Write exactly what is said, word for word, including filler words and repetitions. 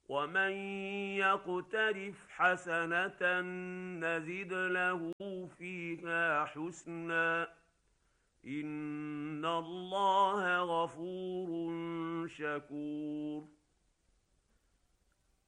ومن يقترف حسنه نزد له فيها حسنا ان الله غفور شكور.